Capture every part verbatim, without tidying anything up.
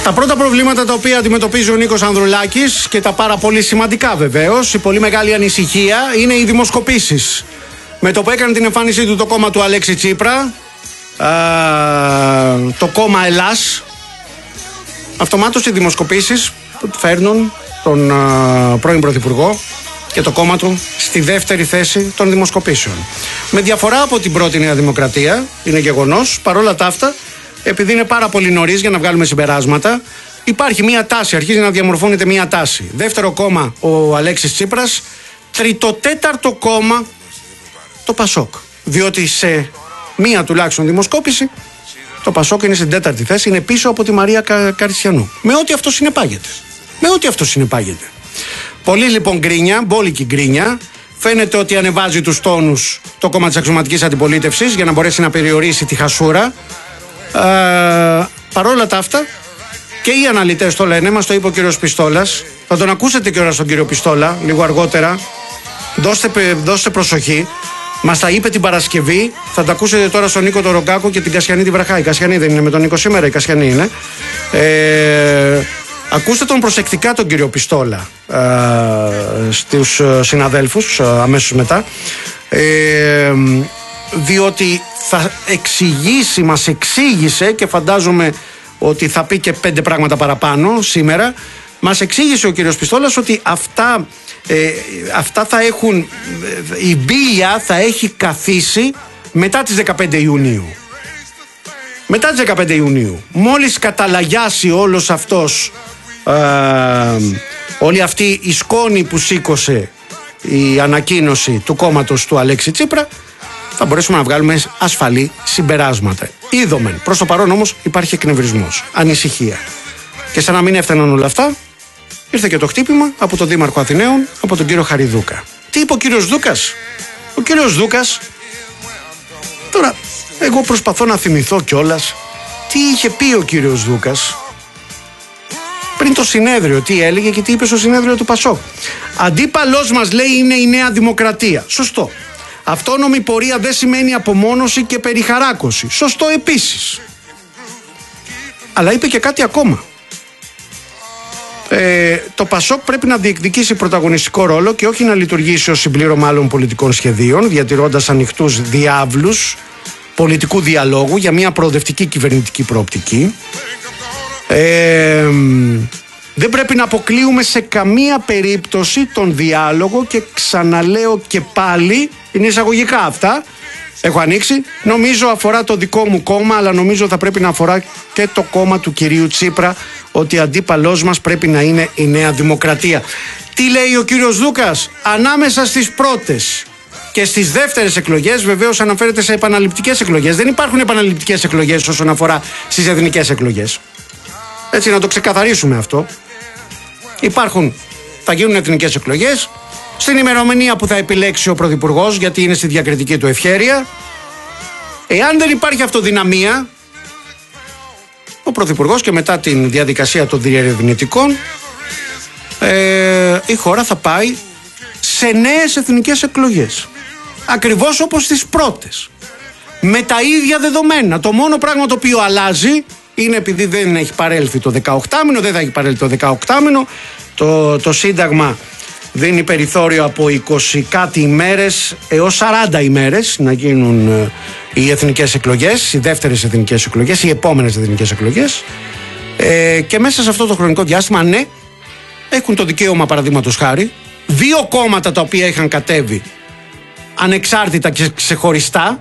Τα πρώτα προβλήματα τα οποία αντιμετωπίζει ο Νίκος Ανδρουλάκης και τα πάρα πολύ σημαντικά βεβαίως, η πολύ μεγάλη ανησυχία είναι οι δημοσκοπήσεις. Με το που έκανε την εμφάνισή του το κόμμα του Αλέξη Τσίπρα, α, το κόμμα Ελλάς, αυτομάτως οι δημοσκοπήσεις φέρνουν τον α, πρώην Πρωθυπουργό και το κόμμα του στη δεύτερη θέση των δημοσκοπήσεων. Με διαφορά από την πρώτη Νέα Δημοκρατία, είναι γεγονός, παρόλα τα αυτά, επειδή είναι πάρα πολύ νωρίς για να βγάλουμε συμπεράσματα, υπάρχει μία τάση, αρχίζει να διαμορφώνεται μία τάση. Δεύτερο κόμμα ο Αλέξης Τσίπρας, τριτοτέταρτο κόμμα το Πασόκ. Διότι σε μία τουλάχιστον δημοσκόπηση το Πασόκ είναι στην τέταρτη θέση, είναι πίσω από τη Μαρία Κα... Καριστιανού. Με ό,τι αυτό συνεπάγεται. Με ό,τι αυτό συνεπάγεται. Πολύ λοιπόν γκρίνια, μπόλικη γκρίνια. Φαίνεται ότι ανεβάζει τους τόνους το κόμμα της αξιωματικής αντιπολίτευσης για να μπορέσει να περιορίσει τη χασούρα. Ε, παρόλα τα αυτά και οι αναλυτές το λένε, μας το είπε ο κύριος Πιστόλας. Θα τον ακούσετε και ώρα στον κύριο Πιστόλα λίγο αργότερα. Δώστε, δώστε προσοχή. Μας τα είπε την Παρασκευή. Θα τα ακούσετε τώρα στον Νίκο τον Ρογκάκο και την Κασιανή τη Βραχά. Η Κασιανή δεν είναι με τον Νίκο σήμερα, η Κασιανή είναι. Ε, ακούστε τον προσεκτικά τον κύριο Πιστόλα ε, στους συναδέλφους ε, αμέσως μετά. Ε, διότι θα εξηγήσει, μας εξήγησε και φαντάζομαι ότι θα πει και πέντε πράγματα παραπάνω σήμερα. Μας εξήγησε ο κύριος Πιστόλας ότι αυτά, ε, αυτά θα έχουν, η μπίλια θα έχει καθίσει μετά τις δεκαπέντε Ιουνίου. Μετά τις δεκαπέντε Ιουνίου. Μόλις καταλαγιάσει όλος αυτός, ε, όλη αυτή η σκόνη που σήκωσε η ανακοίνωση του κόμματος του Αλέξη Τσίπρα, θα μπορέσουμε να βγάλουμε ασφαλή συμπεράσματα. Είδομεν. Προς το παρόν όμως υπάρχει εκνευρισμός, ανησυχία. Και σαν να μην έφταναν όλα αυτά, ήρθε και το χτύπημα από τον Δήμαρχο Αθηναίων, από τον κύριο Χαριδούκα. Τι είπε ο κύριος Δούκας? Ο κύριος Δούκας, τώρα εγώ προσπαθώ να θυμηθώ κιόλας τι είχε πει ο κύριος Δούκας πριν το συνέδριο, τι έλεγε και τι είπε στο συνέδριο του Πασόκ. Αντίπαλός μας, λέει, είναι η Νέα Δημοκρατία. Σωστό. Αυτόνομη πορεία δεν σημαίνει απομόνωση και περιχαράκωση. Σωστό επίσης. Αλλά είπε και κάτι ακόμα. Ε, το Πασόκ πρέπει να διεκδικήσει πρωταγωνιστικό ρόλο και όχι να λειτουργήσει ως συμπλήρωμα άλλων πολιτικών σχεδίων, διατηρώντας ανοιχτούς διάβλους πολιτικού διαλόγου για μια προοδευτική κυβερνητική προοπτική. Ε, δεν πρέπει να αποκλείουμε σε καμία περίπτωση τον διάλογο και ξαναλέω και πάλι, είναι εισαγωγικά αυτά, έχω ανοίξει, νομίζω αφορά το δικό μου κόμμα, αλλά νομίζω θα πρέπει να αφορά και το κόμμα του κυρίου Τσίπρα, ότι αντίπαλός μας πρέπει να είναι η Νέα Δημοκρατία. Τι λέει ο κύριος Δούκας? Ανάμεσα στις πρώτες και στις δεύτερες εκλογές, βεβαίως αναφέρεται σε επαναληπτικές εκλογές. Δεν υπάρχουν επαναληπτικές εκλογές όσον αφορά στις εθνικές εκλογές. Έτσι να το ξεκαθαρίσουμε αυτό. Υπάρχουν, θα γίνουν εθνικές εκλογές στην ημερομηνία που θα επιλέξει ο Πρωθυπουργός, γιατί είναι στη διακριτική του ευχέρεια. Εάν δεν υπάρχει αυτοδυναμία, ο Πρωθυπουργός και μετά την διαδικασία των διερευνητικών, ε, η χώρα θα πάει σε νέες εθνικές εκλογές. Ακριβώς όπως στις πρώτες. Με τα ίδια δεδομένα. Το μόνο πράγμα το οποίο αλλάζει είναι επειδή δεν έχει παρέλθει το δεκαοκτάμηνο, δεν θα έχει παρέλθει το δεκαοκτάμηνο. Το, το Σύνταγμα δίνει περιθώριο από είκοσι κάτι ημέρες έως σαράντα ημέρες να γίνουν ε, οι εθνικές εκλογές, οι δεύτερες εθνικές εκλογές, οι επόμενες εθνικές εκλογές. Ε, και μέσα σε αυτό το χρονικό διάστημα, ναι, έχουν το δικαίωμα, παραδείγματος χάρη, δύο κόμματα τα οποία είχαν κατέβει ανεξάρτητα και ξεχωριστά,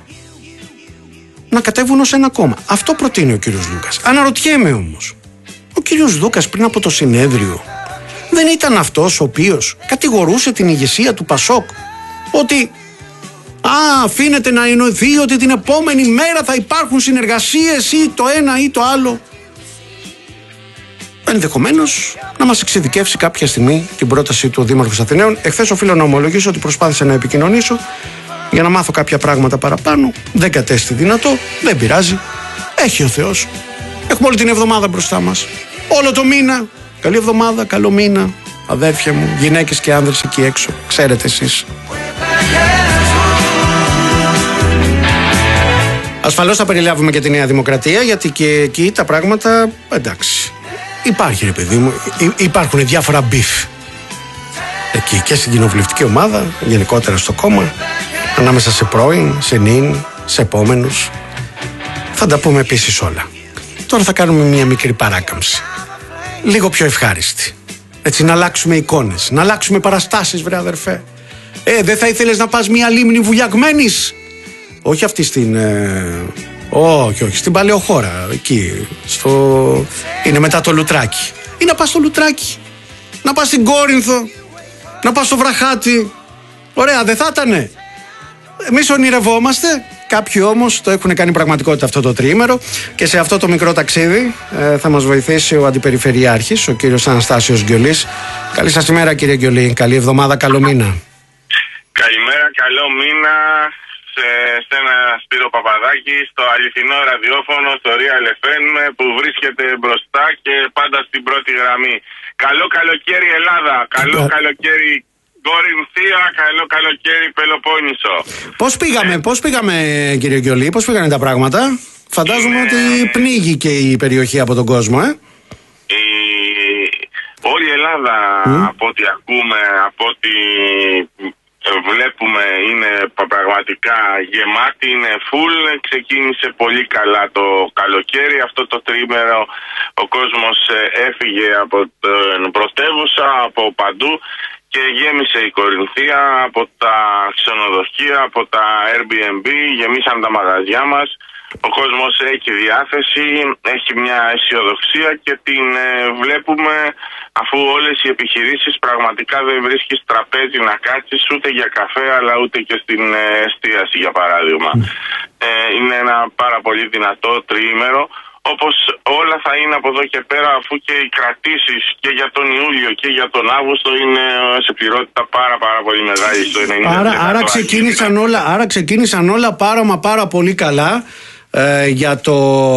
να κατέβουν ως ένα κόμμα. Αυτό προτείνει ο κύριος Δούκας. Αναρωτιέμαι όμως, ο κύριος Δούκας πριν από το συνέδριο δεν ήταν αυτός ο οποίος κατηγορούσε την ηγεσία του Πασόκ ότι α, αφήνεται να εννοηθεί ότι την επόμενη μέρα θα υπάρχουν συνεργασίες ή το ένα ή το άλλο? Ενδεχομένως να μας εξειδικεύσει κάποια στιγμή την πρόταση του Δήμαρχου Αθηναίων. Εχθές οφείλω να ομολογήσω ότι προσπάθησα να επικοινωνήσω για να μάθω κάποια πράγματα παραπάνω. Δεν κατέστη δυνατό, δεν πειράζει. Έχει ο Θεός. Έχουμε όλη την εβδομάδα μπροστά μας. Όλο το μήνα. Καλή εβδομάδα, καλό μήνα, αδέρφια μου, γυναίκες και άνδρες εκεί έξω. Ξέρετε εσείς. Ασφαλώς θα περιλάβουμε και τη Νέα Δημοκρατία, γιατί και εκεί τα πράγματα, εντάξει, υπάρχει ρε παιδί μου, υπάρχουν διάφορα μπιφ εκεί και στην κοινοβουλευτική ομάδα, γενικότερα στο κόμμα, ανάμεσα σε πρώην, σε νυν, σε επόμενους. Θα τα πούμε επίσης όλα. Τώρα θα κάνουμε μια μικρή παράκαμψη, λίγο πιο ευχάριστη, έτσι, να αλλάξουμε εικόνες, να αλλάξουμε παραστάσεις, βρε αδερφέ. Ε, δεν θα ήθελες να πας μια λίμνη βουλιαγμένης? Όχι αυτή στην... Ε, όχι, όχι, στην Παλαιοχώρα, εκεί, στο... είναι μετά το Λουτράκι. Ή να πας στο Λουτράκι, να πας στην Κόρινθο, να πας στο Βραχάτι. Ωραία, δεν θα ήτανε? Εμείς ονειρευόμαστε, κάποιοι όμως το έχουν κάνει πραγματικότητα αυτό το τριήμερο, και σε αυτό το μικρό ταξίδι ε, θα μας βοηθήσει ο Αντιπεριφερειάρχης, ο κύριος Αναστάσιος Γκιολής. Καλή σας ημέρα, κύριε Γκιολή, καλή εβδομάδα, καλό μήνα. Καλημέρα, καλό μήνα σε ένα Σπύρο Παπαδάκη, στο αληθινό ραδιόφωνο, στο Real εφ εμ, που βρίσκεται μπροστά και πάντα στην πρώτη γραμμή. Καλό καλοκαίρι Ελλάδα, καλό ε... καλοκαίρι Κορινθία, καλό καλοκαίρι Πελοπόννησο. Πώς πήγαμε, ε... πώς πήγαμε κύριε Γκιολή, πώς πήγανε τα πράγματα? Φαντάζομαι είναι... ότι πνίγει και η περιοχή από τον κόσμο, ε? Η... Όλη η Ελλάδα, mm. από ό,τι ακούμε, από ό,τι βλέπουμε, είναι πραγματικά γεμάτη, είναι full. Ξεκίνησε πολύ καλά το καλοκαίρι. Αυτό το τρίμερο ο κόσμος έφυγε από την πρωτεύουσα, από παντού, και γέμισε η Κορινθία, από τα ξενοδοχεία, από τα Airbnb, γεμίσαν τα μαγαζιά μας. Ο κόσμος έχει διάθεση, έχει μια αισιοδοξία και την ε, βλέπουμε, αφού όλες οι επιχειρήσεις πραγματικά δεν βρίσκεις τραπέζι να κάτσεις ούτε για καφέ, αλλά ούτε και στην ε, εστίαση, για παράδειγμα. Ε, είναι ένα πάρα πολύ δυνατό τριήμερο, όπως όλα θα είναι από εδώ και πέρα, αφού και οι κρατήσεις και για τον Ιούλιο και για τον Αύγουστο είναι σε πληρότητα πάρα πάρα πολύ μεγάλη, στο ενενήντα τοις εκατό. Άρα, άρα, ξεκίνησαν όλα, άρα ξεκίνησαν όλα πάρα μα πάρα πολύ καλά. Ε, για, το,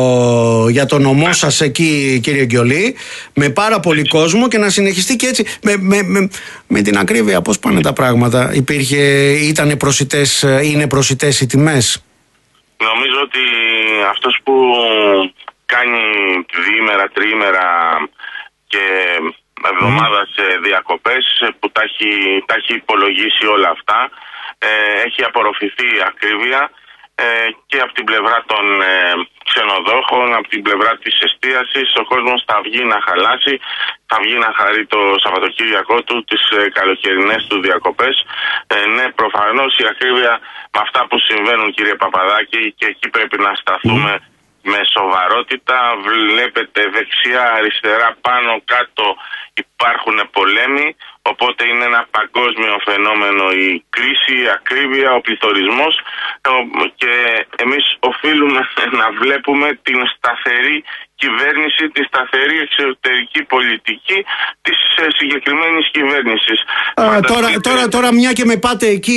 για το νομό σας εκεί, κύριε Γκιολή, με πάρα πολύ κόσμο, και να συνεχιστεί και έτσι. Με, με, με, με την ακρίβεια, πώς πάνε τα πράγματα? Υπήρχε, ήτανε προσιτές, είναι προσιτές οι τιμές? Νομίζω ότι αυτός που κάνει διήμερα, τριήμερα και εβδομάδα σε διακοπές, που τα έχει, τα έχει υπολογίσει όλα αυτά, ε, έχει απορροφηθεί η ακρίβεια. Ε, και από την πλευρά των ε, ξενοδόχων, από την πλευρά της εστίασης, ο κόσμος θα βγει να χαλάσει, θα βγει να χαρεί το Σαββατοκύριακό του, τις ε, καλοκαιρινές του διακοπές. Ε, ναι, προφανώς η ακρίβεια, με αυτά που συμβαίνουν, κύριε Παπαδάκη, και εκεί πρέπει να σταθούμε mm. με σοβαρότητα. Βλέπετε δεξιά, αριστερά, πάνω, κάτω υπάρχουν πολέμοι. Οπότε είναι ένα παγκόσμιο φαινόμενο η κρίση, η ακρίβεια, ο πληθωρισμός, και εμείς οφείλουμε να βλέπουμε την σταθερή κυβέρνηση, τη σταθερή εξωτερική πολιτική της συγκεκριμένης κυβέρνησης. Α, τώρα, τώρα, τώρα μια και με πάτε εκεί,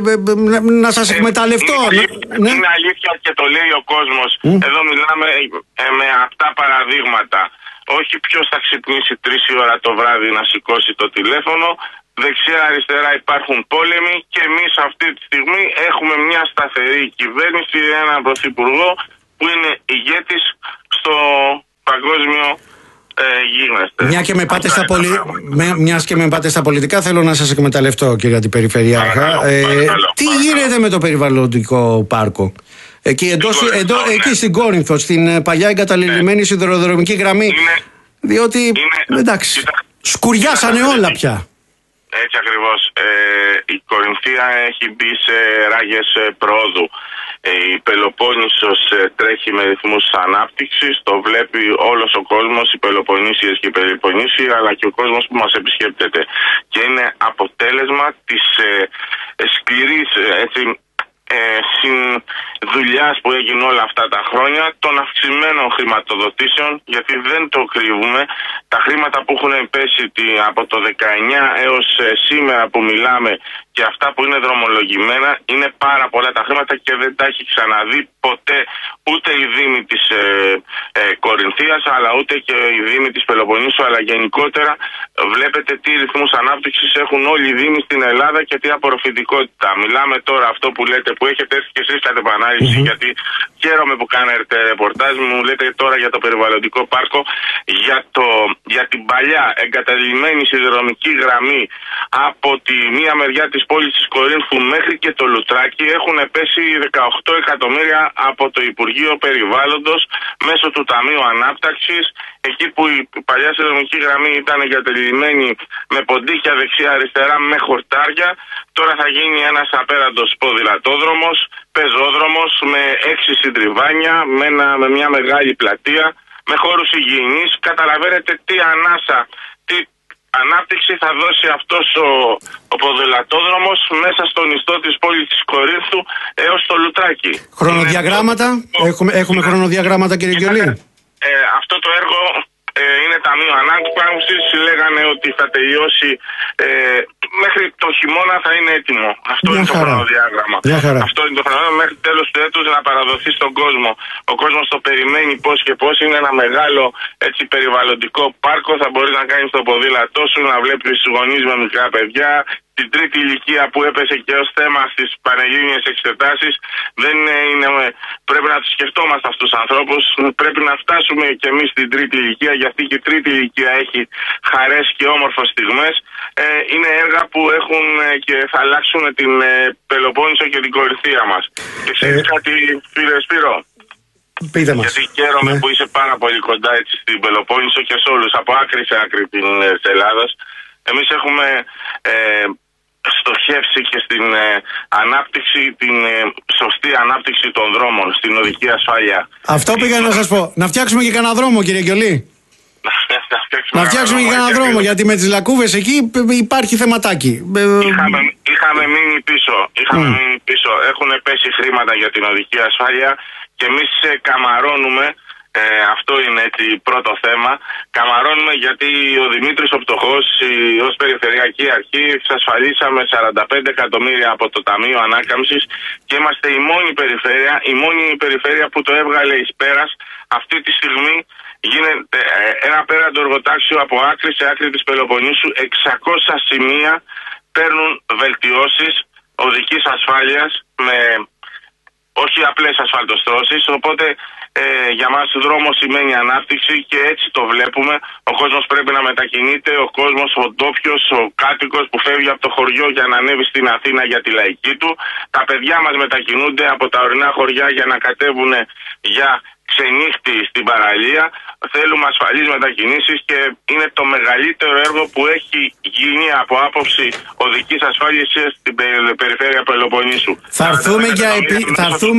να σας εκμεταλλευτώ. Ε, είναι, αλήθεια, ναι. είναι αλήθεια και το λέει ο κόσμος. Mm. Εδώ μιλάμε με αυτά παραδείγματα. Όχι ποιος θα ξυπνήσει τρεις η ώρα το βράδυ να σηκώσει το τηλέφωνο. Δεξιά αριστερά υπάρχουν πόλεμοι, και εμείς αυτή τη στιγμή έχουμε μια σταθερή κυβέρνηση, έναν πρωθυπουργό που είναι ηγέτης στο παγκόσμιο ε, γίγνεσθε. Μια και με πάτε στα πολι... Μιας και με πάτε στα πολιτικά, θέλω να σας εκμεταλλευτώ, κύριε Αντιπεριφερειάρχα. Παρακαλώ, ε, παρακαλώ, τι παρακαλώ. γίνεται με το περιβαλλοντικό πάρκο? Εκεί, εντός, Κόρινθο, εντό, ναι. εκεί στην Κόρινθο, στην παλιά εγκαταλελειμμένη ναι. σιδηροδρομική γραμμή. Είναι, διότι, είναι, εντάξει, κοίτα, σκουριάσανε κοίτα, όλα πια. Έτσι ακριβώς. Ε, η Κορινθία έχει μπει σε ράγες προόδου. Ε, η Πελοπόννησος ε, τρέχει με ρυθμούς ανάπτυξης. Το βλέπει όλος ο κόσμος, οι Πελοποννήσιες και οι Πελοποννήσιοι, αλλά και ο κόσμος που μας επισκέπτεται. Και είναι αποτέλεσμα της ε, ε, σκληρής, ε, έτσι, Ε, δουλειάς που έγινε όλα αυτά τα χρόνια, των αυξημένων χρηματοδοτήσεων, γιατί δεν το κρύβουμε, τα χρήματα που έχουν πέσει από το δεκαεννιά έως ε, σήμερα που μιλάμε, και αυτά που είναι δρομολογημένα, είναι πάρα πολλά τα χρήματα και δεν τα έχει ξαναδεί ποτέ ούτε η Δήμη της ε, ε, Κορινθίας, αλλά ούτε και η Δήμη της Πελοποννήσου, αλλά γενικότερα βλέπετε τι ρυθμούς ανάπτυξης έχουν όλοι οι Δήμοι στην Ελλάδα και τι απορροφητικότητα. Μιλάμε τώρα αυτό που λέτε που έχετε έρθει και εσείς κατ' επανάληψη, mm-hmm. γιατί χαίρομαι που κάνετε ρεπορτάζ, μου λέτε τώρα για το περιβαλλοντικό πάρκο, για, το, για την παλιά εγκαταλειμμένη σιδηροδρομική γραμμή από τη μία μεριά της πόλης της Κορίνθου μέχρι και το Λουτράκι. Έχουν πέσει δεκαοκτώ εκατομμύρια από το Υπουργείο Περιβάλλοντος μέσω του Ταμείου Ανάπτυξης, εκεί που η παλιά σιδηροδρομική γραμμή ήταν εγκαταλειμμένη με ποντίκια δεξιά-αριστερά με χορτάρια. Τώρα θα γίνει ένας απέραντος ποδηλατόδρομος, πεζόδρομος με έξι συντριβάνια, με, ένα, με μια μεγάλη πλατεία, με χώρους υγιεινής. Καταλαβαίνετε τι ανάσα, τι ανάπτυξη θα δώσει αυτός ο, ο ποδηλατόδρομος μέσα στον ιστό της πόλης της Κορίνθου έως το Λουτράκι. Χρονοδιαγράμματα, είναι... έχουμε, έχουμε είναι... χρονοδιαγράμματα κύριε Γκιολί. Ε, αυτό το έργο ε, είναι ταμείο ανάπτυξης, λέγανε ότι θα τελειώσει ε, μέχρι το χειμώνα θα είναι έτοιμο. Αυτό Μια είναι χαρά. το χρονοδιάγραμμα. Αυτό είναι το χρονοδιάγραμμα μέχρι τέλος του έτους να παραδοθεί στον κόσμο. Ο κόσμος το περιμένει πώς και πώς. Είναι ένα μεγάλο έτσι, περιβαλλοντικό πάρκο. Θα μπορείς να κάνεις το ποδήλατό σου, να βλέπεις γονείς με μικρά παιδιά. Την τρίτη ηλικία που έπεσε και ως θέμα στις πανελλήνιες εξετάσεις, δεν είναι, πρέπει να τους σκεφτόμαστε αυτούς τους ανθρώπους. Πρέπει να φτάσουμε και εμείς στην τρίτη ηλικία, γιατί και η τρίτη ηλικία έχει χαρές και όμορφες στιγμές. Ε, είναι έργα που έχουν και θα αλλάξουν την ε, Πελοπόννησο και την Κορινθία μας. Και ξέρεις ε... κάτι, φίλε Σπύρο? Πείτε μας. Γιατί χαίρομαι ναι. που είσαι πάρα πολύ κοντά έτσι, στην Πελοπόννησο και σε όλους, από άκρη σε άκρη της Ελλάδας. Εμείς έχουμε ε, στοχεύσει και στην ε, ανάπτυξη, την ε, σωστή ανάπτυξη των δρόμων, στην οδική ασφάλεια. Αυτό πήγα να σας πω. Να φτιάξουμε και κανένα δρόμο, κύριε Γκιολί. Να φτιάξουμε και κανένα δρόμο, γιατί με τις λακκούβες εκεί υπάρχει θεματάκι. Είχαμε, είχαμε μείνει πίσω. Είχαμε mm. μείνει πίσω. Έχουν πέσει χρήματα για την οδική ασφάλεια και εμείς καμαρώνουμε. Ε, αυτό είναι έτσι πρώτο θέμα. Καμαρώνουμε γιατί ο Δημήτρης ο Πτωχός ως Περιφερειακή Αρχή εξασφαλίσαμε σαράντα πέντε εκατομμύρια από το Ταμείο Ανάκαμψης και είμαστε η μόνη περιφέρεια, η μόνη περιφέρεια που το έβγαλε εις πέρας. Αυτή τη στιγμή γίνεται ένα πέραντο εργοτάξιο από άκρη σε άκρη της Πελοποννήσου. εξακόσια σημεία παίρνουν βελτιώσεις οδικής ασφάλειας με όχι απλές ασφαλτοστρώσεις, οπότε ε, για μας δρόμος σημαίνει ανάπτυξη και έτσι το βλέπουμε. Ο κόσμος πρέπει να μετακινείται, ο κόσμος, ο ντόπιος, ο κάτοικος που φεύγει από το χωριό για να ανέβει στην Αθήνα για τη λαϊκή του. Τα παιδιά μας μετακινούνται από τα ορεινά χωριά για να κατέβουν για ξενύχτη στην παραλία. Θέλουμε ασφαλείς μετακινήσεις και είναι το μεγαλύτερο έργο που έχει γίνει από άποψη οδικής ασφάλειας στην περιφέρεια Πελοποννήσου. Θα έρθουμε για, επί... θα έρθουμε...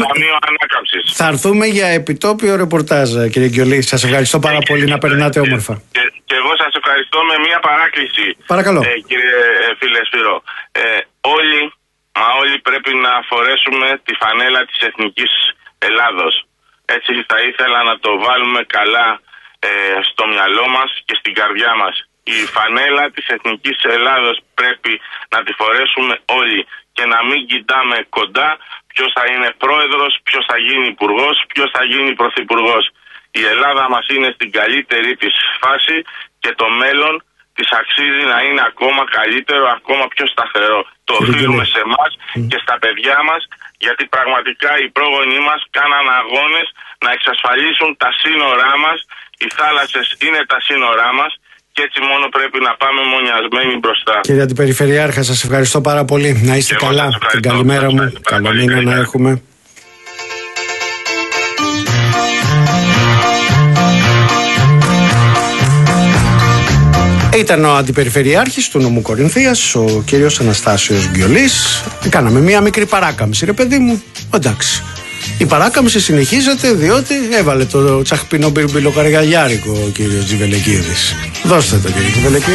θα έρθουμε για επιτόπιο ρεπορτάζ, κύριε Γκιολί. Σας ευχαριστώ πάρα πολύ, να περνάτε όμορφα. Και, και εγώ σας ευχαριστώ με μια παράκληση. Παρακαλώ. Ε, κύριε φίλε Σπύρο, ε, όλοι, μα όλοι πρέπει να φορέσουμε τη φανέλα της Εθνικής Ελλάδος. Έτσι θα ήθελα να το βάλουμε καλά ε, στο μυαλό μας και στην καρδιά μας. Η φανέλα της Εθνικής Ελλάδος πρέπει να τη φορέσουμε όλοι και να μην κοιτάμε κοντά ποιος θα είναι πρόεδρος, ποιος θα γίνει υπουργός, ποιος θα γίνει πρωθυπουργός. Η Ελλάδα μας είναι στην καλύτερη της φάση και το μέλλον της αξίζει να είναι ακόμα καλύτερο, ακόμα πιο σταθερό. Το οφείλουμε σε εμάς και στα παιδιά μας, γιατί πραγματικά οι πρόγονοι μας κάναν αγώνες να εξασφαλίσουν τα σύνορά μας. Οι θάλασσες είναι τα σύνορά μας και έτσι μόνο πρέπει να πάμε μονιασμένοι μπροστά. Κύριε Αντιπεριφερειάρχα, σας ευχαριστώ πάρα πολύ. Να είστε και καλά. Την καλημέρα μου. Καλό μήνα να έχουμε. Ήταν ο Αντιπεριφερειάρχης του νομού Κορινθίας, ο κύριος Αναστάσιος Γκιολής. Κάναμε μία μικρή παράκαμψη, ρε παιδί μου. Εντάξει. Η παράκαμψη συνεχίζεται διότι έβαλε το τσαχπινό μπιρμπιλοκαργαλιάρικο ο κύριος Τζιβελεκίδης. Δώστε το, κύριε Τζιβελεκίδη.